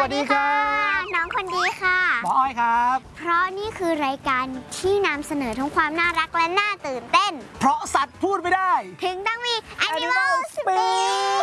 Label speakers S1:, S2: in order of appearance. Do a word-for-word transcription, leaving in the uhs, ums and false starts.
S1: วัสดีค่ะน้องคนดีค่ะ
S2: หมออ้อยครับ
S1: เพราะนี่คือรายการที่นำเสนอทั้งความน่ารักและน่าตื่นเต้น
S2: เพราะสัตว์พูดไม่ได้
S1: ถึงต้องมี Animal Speak